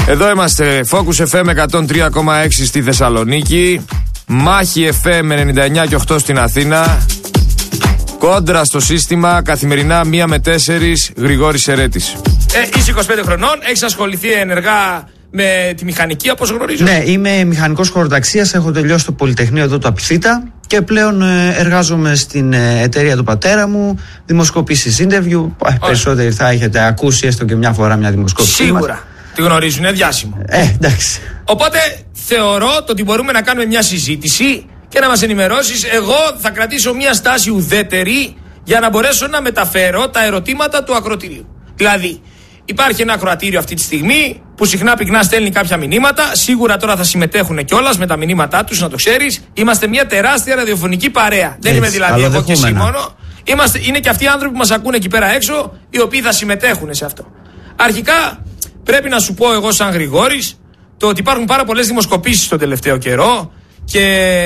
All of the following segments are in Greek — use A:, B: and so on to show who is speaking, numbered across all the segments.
A: Εδώ είμαστε, Focus FM 103,6 στη Θεσσαλονίκη, Focus FM 103,6 στη Θεσσαλονίκη, Μάχη FM 99 και 8 στην Αθήνα. Κόντρα στο σύστημα, καθημερινά 1 με 4, Γρηγόρης Ερέτης. Είσαι 25 χρονών, έχεις ασχοληθεί ενεργά με τη μηχανική, όπως γνωρίζω.
B: Ναι, είμαι μηχανικός χωροταξίας, έχω τελειώσει το Πολυτεχνείο εδώ, το Απιθύτα, και πλέον εργάζομαι στην εταιρεία του πατέρα μου, δημοσκοπήσεις interview. Περισσότεροι θα έχετε ακούσει έστω και μια φορά μια δημοσκόπηση.
A: Σίγουρα. Τη γνωρίζουν, είναι διάσημο.
B: Εντάξει.
A: Οπότε θεωρώ ότι μπορούμε να κάνουμε μια συζήτηση και να μας ενημερώσεις. Εγώ θα κρατήσω μια στάση ουδέτερη για να μπορέσω να μεταφέρω τα ερωτήματα του ακροατηρίου. Δηλαδή, υπάρχει ένα ακροατήριο αυτή τη στιγμή που συχνά πυκνά στέλνει κάποια μηνύματα. Σίγουρα τώρα θα συμμετέχουν κιόλας με τα μηνύματά τους, να το ξέρεις. Είμαστε μια τεράστια ραδιοφωνική παρέα. Έτσι, δεν είμαι δηλαδή εγώ και εσύ μόνο. Είναι και αυτοί οι άνθρωποι που μας ακούνε εκεί πέρα έξω, οι οποίοι θα συμμετέχουν σε αυτό. Αρχικά, πρέπει να σου πω εγώ, σαν Γρηγόρης, το ότι υπάρχουν πάρα πολλές δημοσκοπήσεις τον τελευταίο καιρό και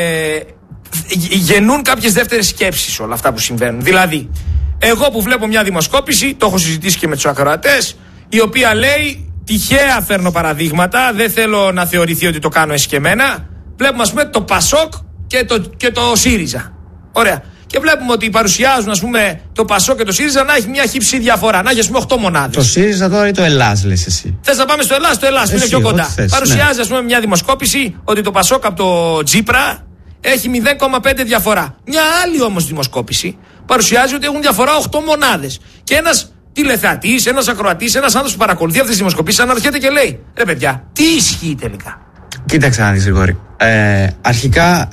A: γεννούν κάποιες δεύτερες σκέψεις όλα αυτά που συμβαίνουν. Δηλαδή, εγώ που βλέπω μια δημοσκόπηση, το έχω συζητήσει και με τους ακροατές, η οποία λέει, τυχαία φέρνω παραδείγματα, δεν θέλω να θεωρηθεί ότι το κάνω εσκεμμένα. Βλέπουμε, ας πούμε, το Πασόκ και το ΣΥΡΙΖΑ. Ωραία. Και βλέπουμε ότι παρουσιάζουν, ας πούμε, το Πασόκ και το ΣΥΡΙΖΑ να έχει μια χύψη διαφορά, να έχει, ας πούμε, 8 μονάδες.
B: Το ΣΥΡΙΖΑ τώρα ή το Ελλάς, λες εσύ?
A: Θες να πάμε στο Ελλάς? Το Ελλάς που είναι πιο κοντά. Παρουσιάζει, ας πούμε, μια δημοσκόπηση ότι το Πασόκ από το Τζίπρα έχει 0,5 διαφορά. Μια άλλη όμως δημοσκόπηση παρουσιάζει ότι έχουν διαφορά 8 μονάδες. Και ένας τηλεθεατής, ένας ακροατής, ένας άνθρωπος που παρακολουθεί αυτές τις δημοσκοπήσεις αναρωτιέται και λέει: ρε παιδιά, τι ισχύει τελικά?
B: Κοίταξε να δεις, Γρηγόρη. Αρχικά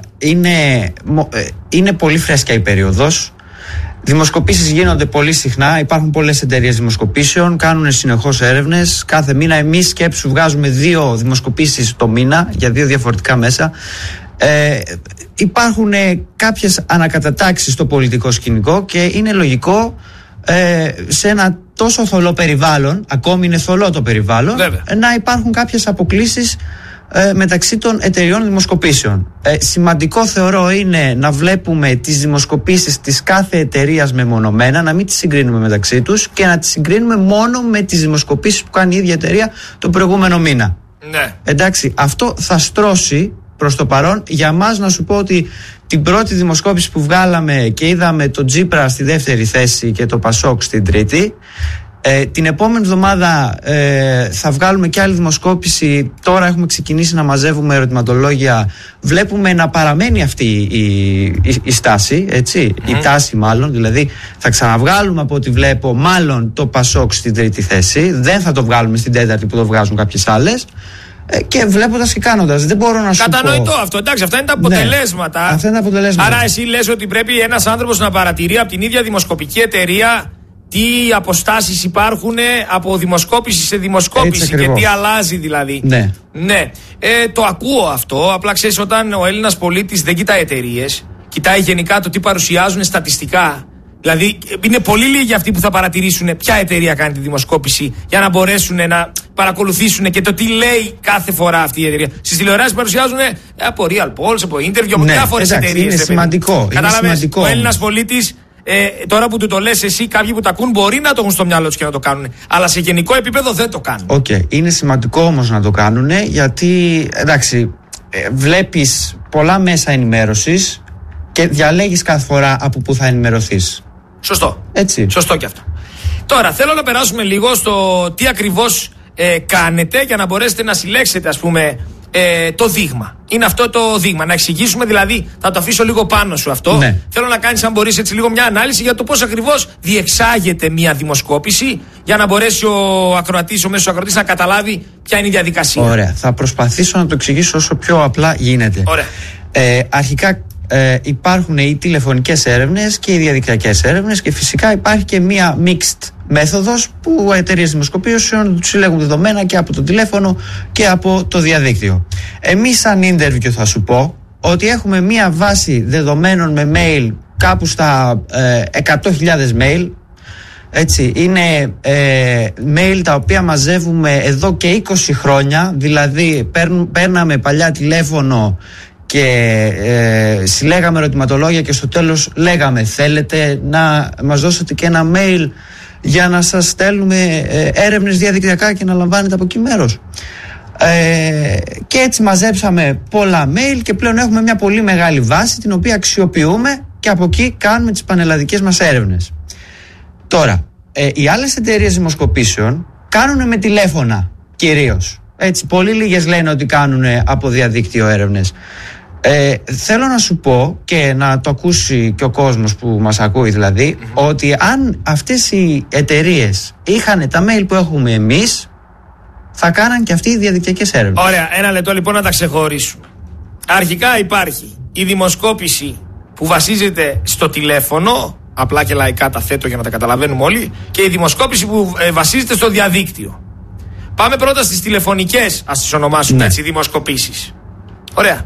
B: είναι πολύ φρέσκια η περίοδος. Δημοσκοπήσεις γίνονται πολύ συχνά. Υπάρχουν πολλές εταιρείες δημοσκοπήσεων, κάνουν συνεχώς έρευνες. Κάθε μήνα εμείς, σκέψου, βγάζουμε 2 δημοσκοπήσεις το μήνα για 2 διαφορετικά μέσα. Υπάρχουν κάποιες ανακατατάξεις στο πολιτικό σκηνικό και είναι λογικό σε ένα τόσο θολό περιβάλλον, ακόμη είναι θολό το περιβάλλον, να υπάρχουν κάποιες αποκλίσεις μεταξύ των εταιριών δημοσκοπήσεων. Σημαντικό θεωρώ είναι να βλέπουμε τις δημοσκοπήσεις της κάθε εταιρείας μεμονωμένα, να μην τις συγκρίνουμε μεταξύ τους και να τις συγκρίνουμε μόνο με τις δημοσκοπήσεις που κάνει η ίδια εταιρεία τον προηγούμενο μήνα.
A: Ναι.
B: Εντάξει, αυτό θα στρώσει προς το παρόν. Για μας να σου πω ότι την πρώτη δημοσκόπηση που βγάλαμε και είδαμε το Τζίπρα στη δεύτερη θέση και το Πασόκ στην τρίτη, την επόμενη εβδομάδα θα βγάλουμε και άλλη δημοσκόπηση. Τώρα έχουμε ξεκινήσει να μαζεύουμε ερωτηματολόγια. Βλέπουμε να παραμένει αυτή η στάση, έτσι, η τάση μάλλον. Δηλαδή θα ξαναβγάλουμε, από ό,τι βλέπω, μάλλον το Πασόκ στην τρίτη θέση. Δεν θα το βγάλουμε στην τέταρτη που το βγάζουν κάποιες άλλες. Και βλέποντας και κάνοντας, δεν μπορώ να σου πω.
A: Κατανοητό αυτό, εντάξει, αυτά είναι τα αποτελέσματα.
B: Ναι, αυτά είναι τα αποτελέσματα.
A: Άρα εσύ λες ότι πρέπει ένας άνθρωπος να παρατηρεί από την ίδια δημοσκοπική εταιρεία τι αποστάσεις υπάρχουν από δημοσκόπηση σε δημοσκόπηση και τι αλλάζει δηλαδή.
B: Ναι.
A: Ναι. Το ακούω αυτό. Απλά ξέρεις, όταν ο Έλληνας πολίτης δεν κοιτάει εταιρείες, κοιτάει γενικά το τι παρουσιάζουν στατιστικά. Δηλαδή, είναι πολύ λίγοι αυτοί που θα παρατηρήσουν ποια εταιρεία κάνει τη δημοσκόπηση για να μπορέσουν να παρακολουθήσουν και το τι λέει κάθε φορά αυτή η εταιρεία. Στις τηλεοράσεις παρουσιάζουν από Real Polls, από Interview, από διάφορες εταιρείες.
B: Είναι σημαντικό.
A: Ο Έλληνας πολίτης, τώρα που του το λες εσύ, κάποιοι που τα ακούν μπορεί να το έχουν στο μυαλό τους και να το κάνουν. Αλλά σε γενικό επίπεδο δεν το κάνουν.
B: Είναι σημαντικό όμως να το κάνουν, γιατί εντάξει, βλέπεις πολλά μέσα ενημέρωσης και διαλέγεις κάθε φορά από πού θα ενημερωθείς.
A: Σωστό.
B: Έτσι.
A: Σωστό και αυτό. Τώρα θέλω να περάσουμε λίγο στο τι ακριβώς κάνετε για να μπορέσετε να συλλέξετε, ας πούμε, το δείγμα. Είναι αυτό το δείγμα. Να εξηγήσουμε δηλαδή, θα το αφήσω λίγο πάνω σου αυτό.
B: Ναι.
A: Θέλω να κάνεις, αν μπορείς, έτσι λίγο μια ανάλυση για το πώς ακριβώς διεξάγεται μια δημοσκόπηση, για να μπορέσει ο ακροατής, ο μέσος ακροατής, να καταλάβει ποια είναι η διαδικασία.
B: Ωραία. Θα προσπαθήσω να το εξηγήσω όσο πιο απλά γίνεται.
A: Ωραία.
B: Αρχικά υπάρχουν οι τηλεφωνικές έρευνες και οι διαδικτυακές έρευνες και φυσικά υπάρχει και μία mixed μέθοδος που εταιρείες δημοσκοπήσεων τους συλλέγουν δεδομένα και από το τηλέφωνο και από το διαδίκτυο. Εμείς σαν interview θα σου πω ότι έχουμε μία βάση δεδομένων με mail κάπου στα 100.000 mail. Έτσι, είναι mail τα οποία μαζεύουμε εδώ και 20 χρόνια, δηλαδή παίρναμε παλιά τηλέφωνο και συλλέγαμε ερωτηματολόγια και στο τέλος λέγαμε θέλετε να μας δώσετε και ένα mail για να σας στέλνουμε έρευνες διαδικτυακά και να λαμβάνετε από εκεί μέρος. Και έτσι μαζέψαμε πολλά mail και πλέον έχουμε μια πολύ μεγάλη βάση την οποία αξιοποιούμε και από εκεί κάνουμε τις πανελλαδικές μας έρευνες. Τώρα, οι άλλες εταιρείες δημοσκοπήσεων κάνουν με τηλέφωνα κυρίως. Έτσι, πολύ λίγες λένε ότι κάνουν από διαδίκτυο έρευνες. Θέλω να σου πω και να το ακούσει και ο κόσμος που μας ακούει δηλαδή, ότι αν αυτές οι εταιρείες είχαν τα mail που έχουμε εμείς, θα κάναν και αυτοί οι διαδικτυακές έρευνες.
A: Ωραία, ένα λεπτό λοιπόν να τα ξεχωρίσουμε. Αρχικά υπάρχει η δημοσκόπηση που βασίζεται στο τηλέφωνο, απλά και λαϊκά τα θέτω για να τα καταλαβαίνουμε όλοι, και η δημοσκόπηση που βασίζεται στο διαδίκτυο. Πάμε πρώτα στις τηλεφωνικές, ας τις ονομάσουμε έτσι, δημοσκοπήσεις. Ωραία.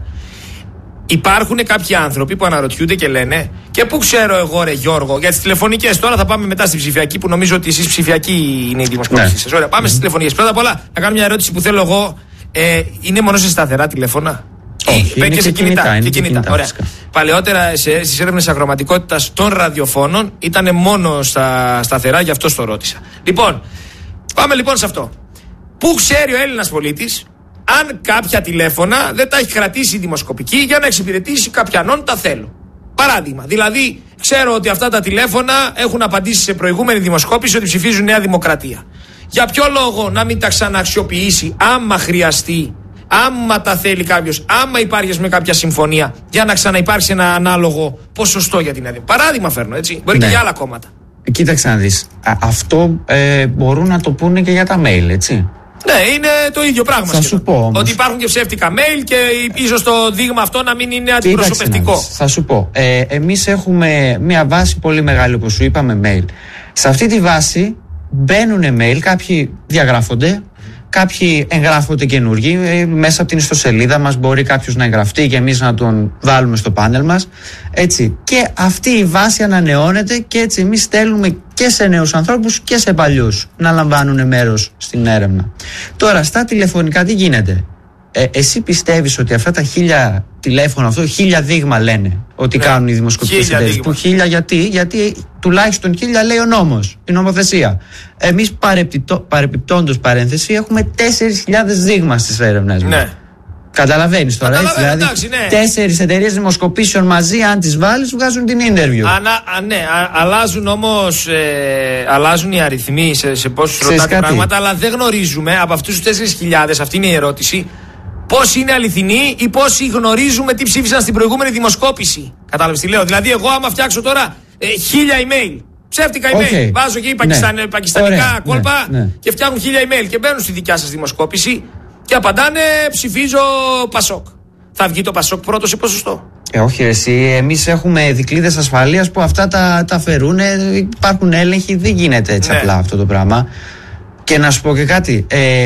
A: Υπάρχουν κάποιοι άνθρωποι που αναρωτιούνται και λένε, και πού ξέρω εγώ ρε Γιώργο, για τις τηλεφωνικές. Τώρα θα πάμε μετά στη ψηφιακή, που νομίζω ότι εσείς ψηφιακή είναι η δημοσκόπηση σας. Ωραία, πάμε στις τηλεφωνικές. Πρώτα απ' όλα να κάνω μια ερώτηση που θέλω εγώ. Είναι μόνο σε σταθερά τηλέφωνα?
B: Όχι, είναι
A: και σε κινητά. Και κινητά. Ωραία.
B: Φυσικά.
A: Παλαιότερα στις έρευνες αγροματικότητας των ραδιοφώνων ήταν μόνο στα σταθερά, γι' αυτό το ρώτησα. Λοιπόν, πάμε λοιπόν σε αυτό. Πού ξέρει ο Έλληνας πολίτης αν κάποια τηλέφωνα δεν τα έχει κρατήσει η δημοσκοπική για να εξυπηρετήσει κάποιανόν τα θέλω? Παράδειγμα, δηλαδή ξέρω ότι αυτά τα τηλέφωνα έχουν απαντήσει σε προηγούμενη δημοσκόπηση ότι ψηφίζουν Νέα Δημοκρατία. Για ποιο λόγο να μην τα ξαναξιοποιήσει άμα χρειαστεί, άμα τα θέλει κάποιος, άμα υπάρχει με κάποια συμφωνία, για να ξαναυπάρξει ένα ανάλογο ποσοστό για την Νέα Δημοκρατία? Παράδειγμα φέρνω, έτσι. Μπορεί και για άλλα κόμματα.
B: Κοίταξε να δεις. Αυτό μπορούν να το πούνε και για τα mail, έτσι.
A: Ναι, είναι το ίδιο πράγμα.
B: Θα σου πω όμως.
A: Ότι υπάρχουν και ψεύτικα mail και ίσως το δείγμα αυτό να μην είναι αντιπροσωπευτικό.
B: Θα σου πω. Εμείς έχουμε μια βάση πολύ μεγάλη, όπως σου είπαμε, mail. Σε αυτή τη βάση μπαίνουν mail, κάποιοι διαγράφονται, κάποιοι εγγράφονται καινούργοι. Μέσα από την ιστοσελίδα μας μπορεί κάποιος να εγγραφτεί και εμείς να τον βάλουμε στο πάνελ μας. Έτσι. Και αυτή η βάση ανανεώνεται και έτσι εμείς στέλνουμε και σε νέους ανθρώπους και σε παλιούς να λαμβάνουν μέρος στην έρευνα. Τώρα, στα τηλεφωνικά τι γίνεται? Εσύ πιστεύεις ότι αυτά τα 1000 τηλέφωνα, αυτό 1000 δείγμα λένε ότι κάνουν οι δημοσκοπικές εταιρείες? Που 1000 γιατί τουλάχιστον 1000 λέει ο νόμος, η νομοθεσία. Εμείς παρεπιπτόντως παρένθεση έχουμε 4.000 δείγμα στις έρευνες μας. Ναι. Καταλαβαίνεις τώρα, έτσι, δηλαδή εντάξει, ναι. 4 εταιρείες δημοσκοπήσεων μαζί, αν τις βάλεις, βγάζουν την interview.
A: Ναι, αλλάζουν όμως αλλάζουν οι αριθμοί σε πόσους ρωτάτε πράγματα, αλλά δεν γνωρίζουμε από αυτούς τους 4.000, αυτή είναι η ερώτηση, πόσοι είναι αληθινοί ή πόσοι γνωρίζουμε τι ψήφισαν στην προηγούμενη δημοσκόπηση. Κατάλαβες τι λέω? Δηλαδή, εγώ άμα φτιάξω τώρα 1000 email, ψεύτικα email, βάζω εκεί πακιστανικά κόλπα και φτιάχνουν 1000 email και μπαίνουν στη δικιά σας δημοσκόπηση και απαντάνε ψηφίζω Πασόκ. Θα βγει το Πασόκ πρώτο σε ποσοστό?
B: Όχι εσύ, εμείς έχουμε δικλείδες ασφαλείας που αυτά τα αφαιρούν, υπάρχουν έλεγχοι, δεν γίνεται έτσι απλά αυτό το πράγμα. Και να σου πω και κάτι,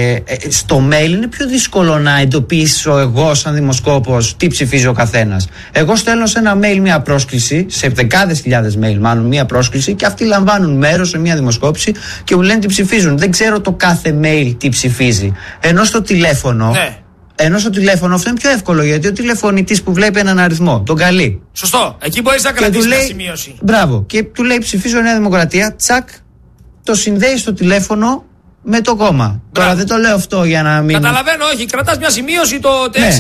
B: στο mail είναι πιο δύσκολο να εντοπίσω εγώ σαν δημοσκόπος τι ψηφίζει ο καθένας. Εγώ στέλνω σε ένα mail μια πρόσκληση, σε δεκάδες χιλιάδες mail μάλλον μια πρόσκληση, και αυτοί λαμβάνουν μέρος σε μια δημοσκόπηση και μου λένε τι ψηφίζουν. Δεν ξέρω το κάθε mail τι ψηφίζει. Ενώ στο τηλέφωνο αυτό είναι πιο εύκολο, γιατί ο τηλεφωνητής που βλέπει έναν αριθμό τον καλεί.
A: Σωστό, εκεί μπορείς να κρατήσεις μια σημείωση.
B: Μπράβο, και του λέει ψηφίζω Νέα Δημοκρατία, τσακ, το συνδέει στο τηλέφωνο με το κόμμα. Τώρα δεν το λέω αυτό για να μην.
A: Καταλαβαίνω, όχι. Κρατάς μια σημείωση, το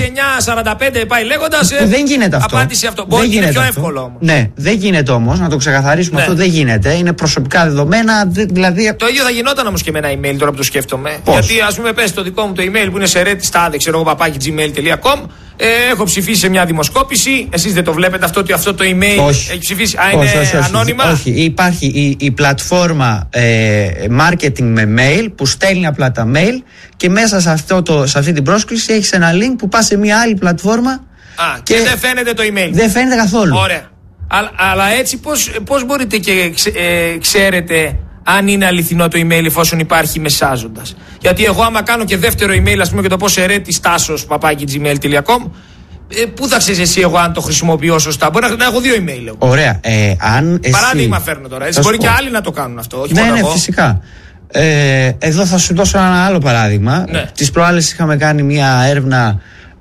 A: 6945 πάει λέγοντας.
B: Δεν γίνεται αυτό.
A: Απάντηση αυτό. Μπορεί να είναι πιο εύκολο όμως.
B: Ναι, δεν γίνεται όμως, να το ξεκαθαρίσουμε αυτό. Δεν γίνεται. Είναι προσωπικά δεδομένα. Δηλαδή...
A: Το ίδιο θα γινόταν όμως και με ένα email τώρα που το σκέφτομαι.
B: Πώς?
A: Γιατί ας πούμε πες το δικό μου το email που είναι σε ρέτιστάδε, ξέρω εγώ, @gmail.com. Έχω ψηφίσει σε μια δημοσκόπηση. Εσείς δεν το βλέπετε αυτό, ότι αυτό το email έχει ψηφίσει? Είναι ανώνυμα.
B: Όχι. Υπάρχει η πλατφόρμα marketing με mail που στέλνει απλά τα mail και μέσα σε αυτή την πρόσκληση έχεις ένα link που πας σε μια άλλη πλατφόρμα.
A: Και δεν φαίνεται το email.
B: Δεν φαίνεται καθόλου.
A: Ωραία. Αλλά έτσι πώς μπορείτε και ξέρετε αν είναι αληθινό το email εφόσον υπάρχει μεσάζοντας? Γιατί εγώ άμα κάνω και δεύτερο email, ας πούμε, και το πω σε retistasios@gmail.com, πού θα ξέρεις εσύ εγώ αν το χρησιμοποιώ σωστά? Μπορεί να έχω 2 email εγώ.
B: Ωραία.
A: Παράδειγμα φέρνω τώρα. Έτσι. Μπορεί και άλλοι να το κάνουν αυτό. Όχι μόνο
B: εγώ. Φυσικά. Εδώ θα σου δώσω ένα άλλο παράδειγμα. Τις προάλλες είχαμε κάνει μια έρευνα,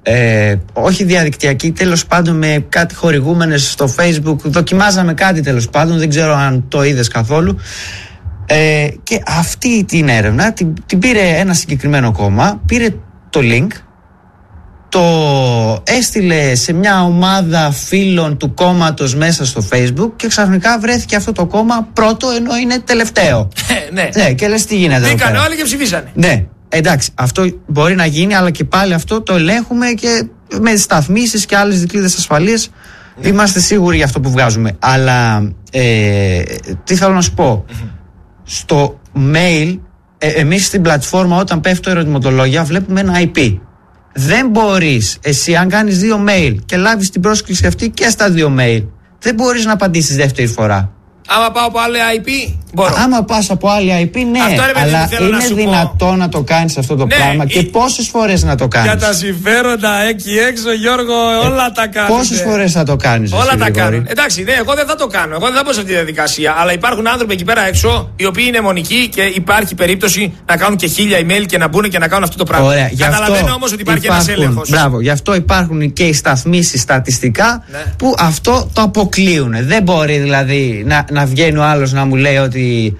B: όχι διαδικτυακή, τέλος πάντων με κάτι χορηγούμενες στο Facebook. Δοκιμάζαμε κάτι τέλος πάντων, δεν ξέρω αν το είδες καθόλου. Και αυτή την έρευνα την πήρε ένα συγκεκριμένο κόμμα, πήρε το link, το έστειλε σε μια ομάδα φίλων του κόμματος μέσα στο Facebook και ξαφνικά βρέθηκε αυτό το κόμμα πρώτο ενώ είναι τελευταίο. Ναι, και λες τι γίνεται.
A: Μπήκανε όλοι και ψηφίσανε.
B: Ναι, εντάξει, αυτό μπορεί να γίνει, αλλά και πάλι αυτό το ελέγχουμε και με σταθμίσεις και άλλες δικλείδες ασφαλείας. Είμαστε σίγουροι για αυτό που βγάζουμε. Αλλά τι θέλω να σου πω. Στο mail, εμείς στην πλατφόρμα όταν πέφτει το ερωτηματολόγια βλέπουμε ένα IP. Δεν μπορείς εσύ, αν κάνεις 2 mail και λάβεις την πρόσκληση αυτή και στα 2 mail, δεν μπορείς να απαντήσεις δεύτερη φορά.
A: Άμα πάω από άλλη IP, μπορώ.
B: Άμα πας από άλλη IP, ναι, αλλά είναι δυνατό να το κάνεις αυτό το πράγμα και πόσες φορές να το κάνεις.
A: Για τα συμφέροντα εκεί έξω, Γιώργο, όλα τα κάνουν.
B: Πόσες φορές θα το κάνεις.
A: Όλα τα κάνουν. Εντάξει, ναι, εγώ δεν θα το κάνω. Εγώ δεν θα πω σε αυτή τη διαδικασία. Αλλά υπάρχουν άνθρωποι εκεί πέρα έξω, οι οποίοι είναι μονικοί και υπάρχει περίπτωση να κάνουν και 1000 email και να μπουν και να κάνουν αυτό το πράγμα.
B: Ωραία,
A: καταλαβαίνω όμως ότι υπάρχει ένας έλεγχος.
B: Μπράβο, γι' αυτό υπάρχουν και οι σταθμίσεις στατιστικά που αυτό το αποκλείουν. Δεν μπορεί δηλαδή να βγαίνει ο άλλος να μου λέει ότι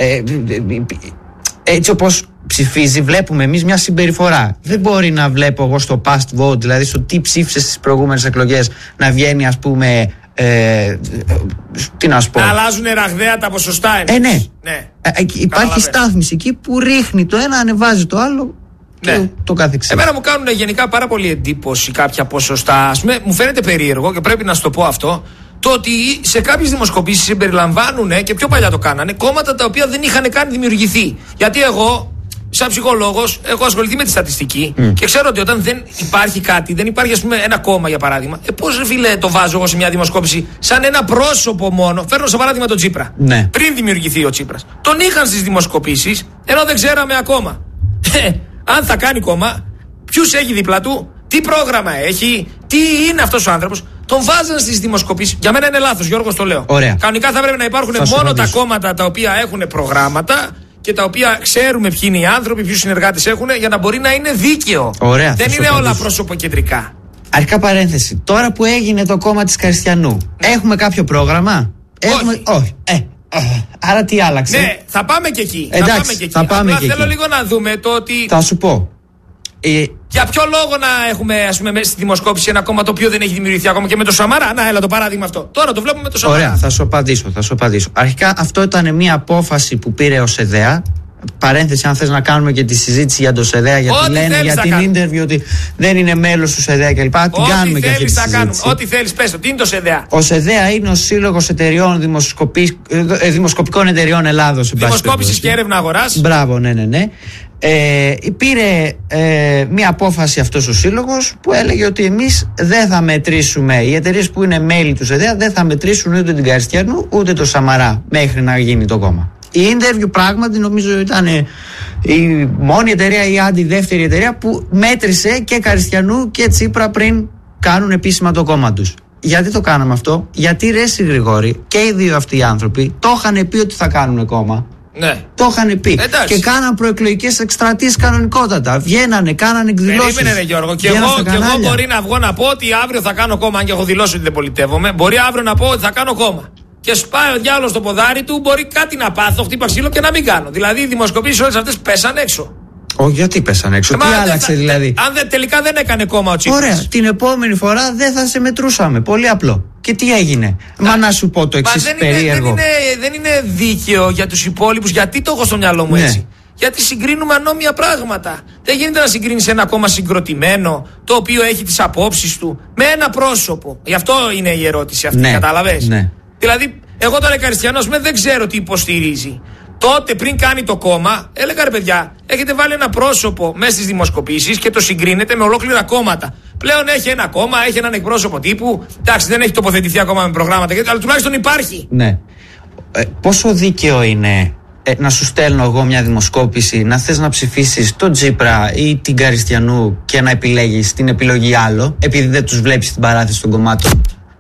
B: έτσι όπως ψηφίζει βλέπουμε εμείς μια συμπεριφορά. Δεν μπορεί να βλέπω εγώ στο past vote, δηλαδή στο τι ψήφισε στις προηγούμενες εκλογές, να βγαίνει ας πούμε τι να σου πω,
A: να αλλάζουν ραγδαία τα ποσοστά.
B: Ναι. Υπάρχει στάθμιση εκεί που ρίχνει το ένα, ανεβάζει το άλλο. Ναι. Το καθεξής.
A: Εμένα μου κάνουν γενικά πάρα πολύ εντύπωση κάποια ποσοστά. Ας πούμε, μου φαίνεται περίεργο και πρέπει να σου το πω αυτό, το ότι σε κάποιες δημοσκοπήσεις συμπεριλαμβάνουν, και πιο παλιά το κάνανε, κόμματα τα οποία δεν είχαν καν δημιουργηθεί. Γιατί εγώ, σαν ψυχολόγος, έχω ασχοληθεί με τη στατιστική και ξέρω ότι όταν δεν υπάρχει κάτι, δεν υπάρχει ας πούμε ένα κόμμα για παράδειγμα, πώς ρε φίλε το βάζω εγώ σε μια δημοσκόπηση σαν ένα πρόσωπο μόνο. Φέρνω στο παράδειγμα τον Τσίπρα. Ναι. Πριν δημιουργηθεί ο Τσίπρας. Τον είχαν στις δημοσκοπήσεις, ενώ δεν ξέραμε ακόμα αν θα κάνει κόμμα, ποιους έχει δίπλα του, τι πρόγραμμα έχει, τι είναι αυτός ο άνθρωπος. Τον βάζαν στις δημοσκοπήσεις. Για μένα είναι λάθος, Γιώργο, το λέω.
B: Ωραία.
A: Κανονικά θα πρέπει να υπάρχουν μόνο τα κόμματα τα οποία έχουν προγράμματα και τα οποία ξέρουμε ποιοι είναι οι άνθρωποι, ποιους συνεργάτες έχουν, για να μπορεί να είναι δίκαιο.
B: Ωραία,
A: δεν είναι όλα πρόσωποκεντρικά.
B: Αρχικά παρένθεση. Τώρα που έγινε το κόμμα της Καριστιανού, έχουμε κάποιο πρόγραμμα? Όχι. Άρα τι άλλαξε?
A: Ναι, θα πάμε και εκεί.
B: Εντάξει, θα πάμε και εκεί.
A: Θέλω λίγο να δούμε το ότι.
B: Θα σου πω.
A: Για ποιο λόγο να έχουμε, ας πούμε, στη δημοσκόπηση ένα κόμμα το οποίο δεν έχει δημιουργηθεί ακόμα και με το Σαμαρά? Να, έλα το παράδειγμα αυτό. Τώρα το βλέπουμε με το Σαμαρά.
B: Ωραία, θα σου απαντήσω. Αρχικά αυτό ήταν μια απόφαση που πήρε ο ΣΕΔΕΑ. Παρένθεση, αν θες να κάνουμε και τη συζήτηση για το ΣΕΔΕΑ, γιατί λένε για την interview ότι δεν είναι μέλος του ΣΕΔΕΑ κλπ. Την κάνουμε και αυτή τη συζήτηση.
A: Ό,τι θέλεις, πες το. Τι είναι το ΣΕΔΕΑ?
B: Ο ΣΕΔΕΑ είναι ο Σύλλογος Εταιριών Δημοσκοπικών Εταιριών Ελλάδος.
A: Δημοσκόπησης και έρευνα αγοράς.
B: Μπράβο, ναι. Πήρε μια απόφαση αυτός ο σύλλογος που έλεγε ότι εμείς δεν θα μετρήσουμε, οι εταιρείες που είναι μέλη του ΣΕΔΕΑ δεν θα μετρήσουν ούτε την Καριστιανού ούτε το Σαμαρά μέχρι να γίνει το κόμμα. Η interview πράγματι νομίζω ήταν η μόνη εταιρεία ή αντιδεύτερη εταιρεία που μέτρησε και Καριστιανού και Τσίπρα πριν κάνουν επίσημα το κόμμα τους. Γιατί το κάναμε αυτό? Γιατί ρε Γρηγόρη, και οι δύο αυτοί οι άνθρωποι το είχαν πει ότι θα κάνουν κόμμα.
A: Ναι.
B: Το είχαν πει. Και κάναν προεκλογικές εκστρατείες κανονικότατα. Βγαίνανε, κάνανε εκδηλώσεις.
A: Περίμενε, ρε Γιώργο. Και εγώ μπορεί να βγω να πω ότι αύριο θα κάνω κόμμα, αν και έχω δηλώσει ότι δεν πολιτεύομαι. Μπορεί αύριο να πω ότι θα κάνω κόμμα. Και σπάει ο διάολος στο ποδάρι του, μπορεί κάτι να πάθω, χτύπα ξύλο και να μην κάνω. Δηλαδή οι δημοσκοπήσεις όλες αυτές πέσαν έξω.
B: Όχι, γιατί πέσαν έξω, τι άλλαξε δηλαδή?
A: Αν τελικά δεν έκανε κόμμα ο Τσίπρας.
B: Ωραία, την επόμενη φορά δεν θα σε μετρούσαμε. Πολύ απλό. Και τι έγινε? Μα να σου πω το εξής περίεργο.
A: Δεν είναι δίκαιο για τους υπόλοιπους. Γιατί το έχω στο μυαλό μου έτσι? Γιατί συγκρίνουμε ανώμια πράγματα. Δεν γίνεται να συγκρίνεις ένα κόμμα συγκροτημένο, το οποίο έχει τις απόψεις του, με ένα πρόσωπο. Γι' αυτό είναι η ερώτηση αυτή, κατάλαβες?
B: Ναι.
A: Δηλαδή, εγώ τώρα Καριστιανός δεν ξέρω τι υποστηρίζει. Τότε πριν κάνει το κόμμα, έλεγα ρε παιδιά, έχετε βάλει ένα πρόσωπο μέσα στις δημοσκοπήσεις και το συγκρίνετε με ολόκληρα κόμματα. Πλέον έχει ένα κόμμα, έχει έναν εκπρόσωπο τύπου. Εντάξει, δεν έχει τοποθετηθεί ακόμα με προγράμματα, αλλά τουλάχιστον υπάρχει.
B: Ναι. Πόσο δίκαιο είναι να σου στέλνω εγώ μια δημοσκόπηση, να θες να ψηφίσεις τον Τσίπρα ή την Καριστιανού και να επιλέγεις την επιλογή άλλο, επειδή δεν τους βλέπεις την παράθεση των κομμάτων?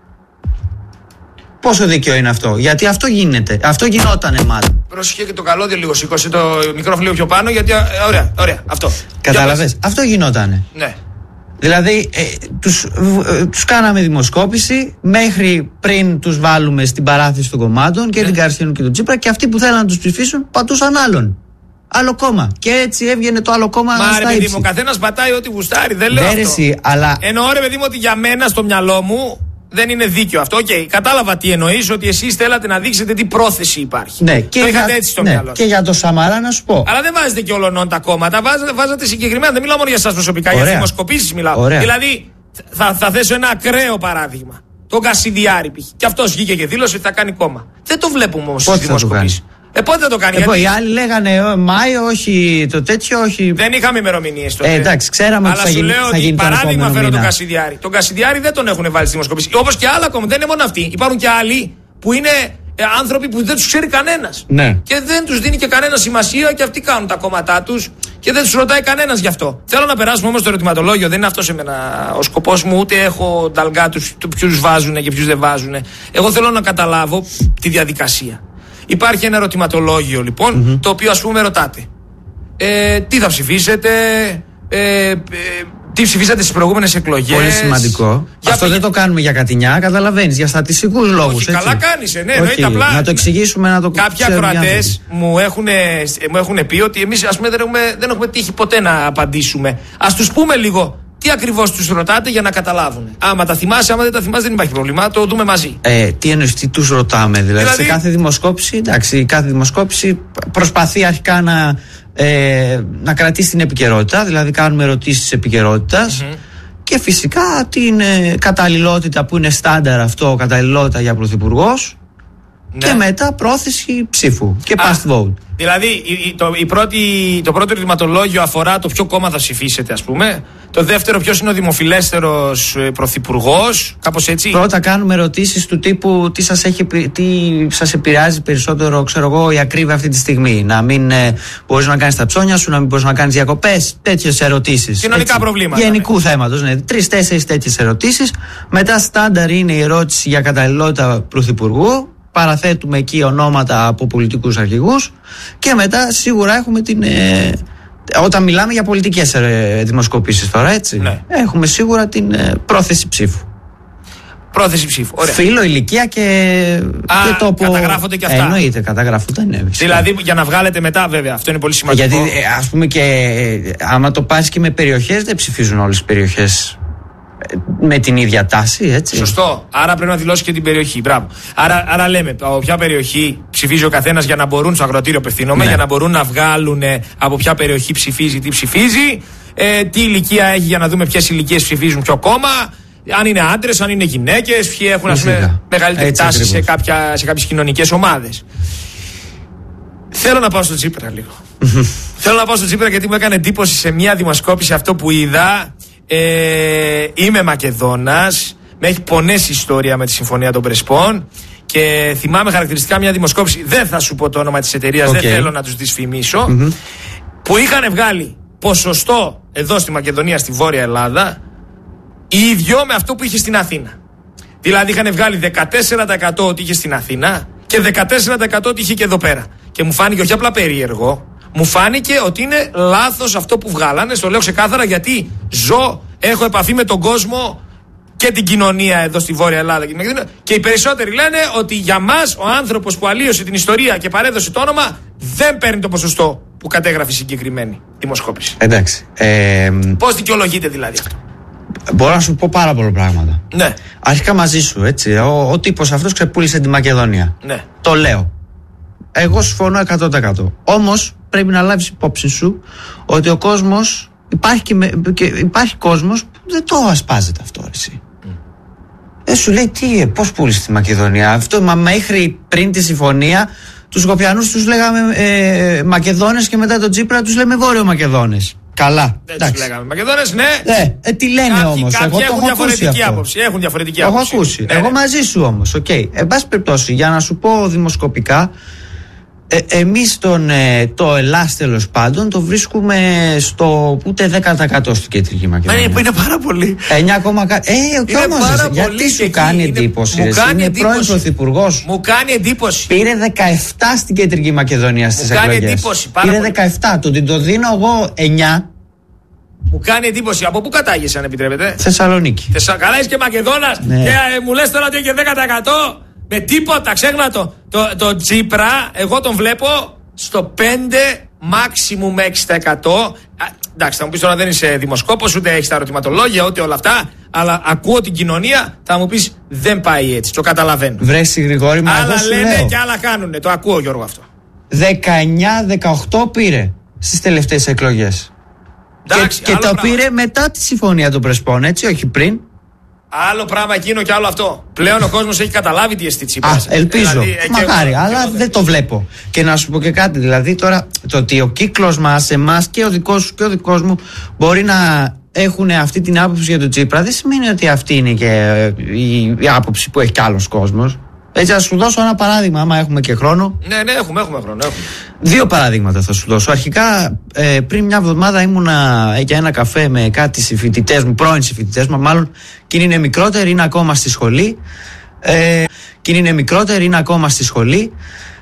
B: Πόσο δίκαιο είναι αυτό? Γιατί αυτό γίνεται. Αυτό γινότανε μάλλον.
A: Πρόσεχε και το καλώδιο λίγο, σήκωσε το μικρόφωνο λίγο πιο πάνω, γιατί. Ωραία, αυτό.
B: Καταλαβες. Αυτό γινότανε.
A: Ναι.
B: Δηλαδή, τους κάναμε δημοσκόπηση μέχρι πριν τους βάλουμε στην παράθεση των κομμάτων και την Καριστιανού και τον Τσίπρα, και αυτοί που θέλαν να τους ψηφίσουν πατούσαν άλλον. άλλο κόμμα. Και έτσι έβγαινε το άλλο κόμμα στα ύψη. Μα ρε παιδί μου,
A: ο καθένας πατάει ό,τι γουστάρει. Δεν λέω αυτό.
B: Αλλά...
A: Εννοώ ρε παιδί μου ότι για μένα στο μυαλό μου δεν είναι δίκαιο αυτό. Κατάλαβα τι εννοείς, ότι εσείς θέλατε να δείξετε τι πρόθεση υπάρχει.
B: Ναι, και
A: το είχατε έτσι στο μυαλό.
B: Και για το Σαμαρά να σου πω.
A: Αλλά δεν βάζετε και όλων τα κόμματα. Βάζετε συγκεκριμένα. Δεν μιλάω μόνο για εσάς προσωπικά, για δημοσκοπήσεις μιλάω.
B: Ωραία.
A: Δηλαδή, θα θέσω ένα ακραίο παράδειγμα. Τον Κασιδιάρη π.χ. Και αυτός βγήκε και δήλωσε ότι θα κάνει κόμμα. Δεν το βλέπουμε όμως στις δημοσκοπήσεις. Πότε θα το κάνει?
B: Γιατί... Οι άλλοι λέγανε Μάιο, όχι το τέτοιο, όχι.
A: Δεν είχαμε ημερομηνίες τότε.
B: Εντάξει, ξέραμε ότι θα γίνει.
A: Αλλά σου λέω ότι παράδειγμα φέρω τον Κασιδιάρη. Τον Κασιδιάρη δεν τον έχουν βάλει στις δημοσκοπήσεις. Όπως και άλλα κόμματα. Δεν είναι μόνο αυτοί. Υπάρχουν και άλλοι που είναι άνθρωποι που δεν τους ξέρει κανένας.
B: Ναι.
A: Και δεν τους δίνει και κανένα σημασία και αυτοί κάνουν τα κόμματά τους και δεν τους ρωτάει κανένας γι' αυτό. Θέλω να περάσουμε όμως το ερωτηματολόγιο. Δεν είναι αυτός ο σκοπός μου, ούτε έχω νταλγκά τους ποιους βάζουν και ποιους δεν βάζουν. Εγώ θέλω να καταλάβω τη διαδικασία. Υπάρχει ένα ερωτηματολόγιο λοιπόν, το οποίο ας πούμε ρωτάτε. Τι θα ψηφίσετε, τι ψηφίσατε στις προηγούμενες εκλογές.
B: Πολύ σημαντικό. Αυτό δεν το κάνουμε για κατηνιά, καταλαβαίνεις, για στατιστικούς λόγους.
A: Όχι, καλά κάνεις, ναι, εννοείται απλά.
B: Να το εξηγήσουμε, να το
A: κάποιοι ακροατές μου έχουν πει ότι εμείς ας πούμε δεν έχουμε τύχει ποτέ να απαντήσουμε. Ας τους πούμε λίγο τι ακριβώς τους ρωτάτε για να καταλάβουν. Άμα τα θυμάσαι, άμα δεν τα θυμάσαι, δεν υπάρχει πρόβλημα. Το δούμε μαζί.
B: Τι εννοείς, τι τους ρωτάμε, δηλαδή σε κάθε δημοσκόπηση? Εντάξει, κάθε δημοσκόπηση προσπαθεί αρχικά να κρατήσει την επικαιρότητα, δηλαδή κάνουμε ερωτήσεις επικαιρότητας και φυσικά την καταλληλότητα που είναι στάνταρ αυτό, καταλληλότητα για πρωθυπουργός. Ναι. Και μετά πρόθεση ψήφου και past vote.
A: Δηλαδή το πρώτο ερωτηματολόγιο αφορά το ποιο κόμμα θα ψηφίσετε, ας πούμε. Το δεύτερο, ποιος είναι ο δημοφιλέστερος πρωθυπουργός, κάπως έτσι.
B: Πρώτα κάνουμε ερωτήσεις του τύπου τι σας επηρεάζει περισσότερο, ξέρω εγώ, η ακρίβεια αυτή τη στιγμή. Να μην μπορείς να κάνεις τα ψώνια σου, να μην μπορείς να κάνεις διακοπές, τέτοιες ερωτήσεις.
A: Κοινωνικά προβλήματα.
B: Γενικού θέματος, ναι. 3-4 τέτοιες ερωτήσεις. Μετά στάνταρ είναι η ερώτηση για καταλληλότητα πρωθυπουργού. Παραθέτουμε εκεί ονόματα από πολιτικούς αρχηγούς και μετά σίγουρα έχουμε όταν μιλάμε για πολιτικές δημοσκοπήσεις τώρα, έτσι,
A: ναι.
B: Έχουμε σίγουρα την πρόθεση ψήφου.
A: Πρόθεση ψήφου, ωραία.
B: Φύλο, ηλικία και τόπο.
A: Καταγράφονται και αυτά.
B: Εννοείται, καταγράφονται, ναι.
A: Δηλαδή για να βγάλετε μετά, βέβαια, αυτό είναι πολύ σημαντικό.
B: Γιατί ας πούμε και άμα το πάρεις και με περιοχές, δεν ψηφίζουν όλες τις περιοχές με την ίδια τάση, έτσι.
A: Σωστό. Άρα πρέπει να δηλώσει και την περιοχή. Μπράβο. Άρα λέμε από ποια περιοχή ψηφίζει ο καθένας για να μπορούν, στο αγροτήριο απευθύνομαι, για να μπορούν να βγάλουν από ποια περιοχή ψηφίζει, τι ψηφίζει, τι ηλικία έχει για να δούμε ποιες ηλικίες ψηφίζουν ποιο κόμμα, αν είναι άντρες, αν είναι γυναίκες, ποιοι έχουν μεγαλύτερη τάση σε κάποιες κοινωνικές ομάδες. Θέλω να πάω στο Τσίπρα λίγο. Θέλω να πάω στο Τσίπρα γιατί μου έκανε εντύπωση σε μια δημοσκόπηση αυτό που είδα. Είμαι Μακεδόνας, με έχει πονέσει ιστορία με τη Συμφωνία των Πρεσπών και θυμάμαι χαρακτηριστικά μια δημοσκόπηση, δεν θα σου πω το όνομα της εταιρείας, δεν θέλω να τους δυσφημίσω, που είχαν βγάλει ποσοστό εδώ στη Μακεδονία, στη Βόρεια Ελλάδα, ίδιο με αυτό που είχε στην Αθήνα. Δηλαδή είχαν βγάλει 14% ότι είχε στην Αθήνα και 14% ότι είχε και εδώ πέρα. Και μου φάνηκε όχι απλά περίεργο, μου φάνηκε ότι είναι λάθος αυτό που βγάλανε. Στο λέω ξεκάθαρα γιατί έχω επαφή με τον κόσμο και την κοινωνία εδώ στη Βόρεια Ελλάδα. Και οι περισσότεροι λένε ότι για μας ο άνθρωπος που αλλίωσε την ιστορία και παρέδωσε το όνομα δεν παίρνει το ποσοστό που κατέγραφε η συγκεκριμένη δημοσκόπηση.
B: Εντάξει.
A: Πώς δικαιολογείται δηλαδή αυτό?
B: Μπορώ να σου πω πάρα πολλά πράγματα.
A: Ναι.
B: Αρχικά μαζί σου, έτσι. Ο τύπος αυτός ξεπούλησε τη Μακεδονία.
A: Ναι.
B: Το λέω. Εγώ συμφωνώ 100%. Όμως πρέπει να λάβεις υπόψη σου ότι ο κόσμος υπάρχει κόσμος που δεν το ασπάζεται αυτό, εσύ. Σου λέει πώς πούλησε τη Μακεδονία? Αυτό μέχρι πριν τη συμφωνία τους Σκοπιανούς τους λέγαμε Μακεδόνες και μετά τον Τσίπρα τους λέμε Βόρειο Μακεδόνες. Καλά.
A: Δεν τους λέγαμε Μακεδόνες, ναι.
B: Τι λένε όμως?
A: Κάποιοι έχουν διαφορετική άποψη. Έχουν διαφορετική άποψη.
B: Το έχω ακούσει. Εγώ μαζί σου όμως. Εν πάση περιπτώσει, για να σου πω δημοσκοπικά, εμείς το Ελλάς τέλος πάντων το βρίσκουμε στο ούτε 10% στην Κεντρική Μακεδονία.
A: Είναι πάρα πολύ.
B: 9,1. Και όμως γιατί σου κάνει εντύπωση? Είναι πρώην πρωθυπουργός.
A: Μου κάνει εντύπωση.
B: Πήρε 17 στην Κεντρική Μακεδονία στις εκλογές.
A: Μου κάνει εντύπωση.
B: Πήρε 17. Το δίνω εγώ 9.
A: Μου κάνει εντύπωση. Από πού κατάγεσαι, αν επιτρέπετε?
B: Θεσσαλονίκη.
A: Καλά, είσαι και Μακεδόνας.
B: Ναι.
A: Και μου λες τώρα ότι έχει 10%. Με τίποτα, ξέχνα το Τσίπρα, εγώ τον βλέπω στο 5 maximum 6%. Εντάξει, θα μου πεις τώρα δεν είσαι δημοσκόπος, ούτε έχεις τα ερωτηματολόγια, ούτε όλα αυτά. Αλλά ακούω την κοινωνία, θα μου πεις δεν πάει έτσι. Το καταλαβαίνω.
B: Βρέσει Γρηγόρη, μα
A: άλλα λένε και άλλα κάνουνε. Το ακούω, Γιώργο, αυτό.
B: 19-18 πήρε στις τελευταίες εκλογές.
A: Εντάξει,
B: και το πήρε μετά τη συμφωνία των Πρεσπών, έτσι, όχι πριν.
A: Άλλο πράγμα εκείνο και άλλο αυτό. Πλέον ο κόσμος έχει καταλάβει τι εστί Τσίπρας.
B: Ελπίζω. Δηλαδή, μακάρι, αλλά δεν το βλέπω. Και να σου πω και κάτι, δηλαδή τώρα το ότι ο κύκλος μας, εμάς και ο δικός σου και ο δικός μου μπορεί να έχουν αυτή την άποψη για τον Τσίπρα, δεν σημαίνει ότι αυτή είναι και η άποψη που έχει κι άλλος κόσμος. Έτσι, θα σου δώσω ένα παράδειγμα, άμα έχουμε και χρόνο.
A: Ναι, έχουμε χρόνο.
B: Δύο παραδείγματα θα σου δώσω. Αρχικά, πριν μια εβδομάδα ήμουνα για ένα καφέ με κάτι συμφοιτητές μου, πρώην συμφοιτητές μου, μάλλον, και είναι μικρότεροι, είναι ακόμα στη σχολή.